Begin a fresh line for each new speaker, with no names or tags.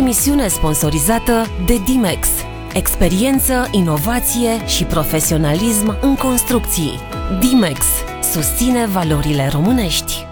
emisiune sponsorizată de Dimex. Experiență, inovație și profesionalism în construcții. Dimex susține valorile românești.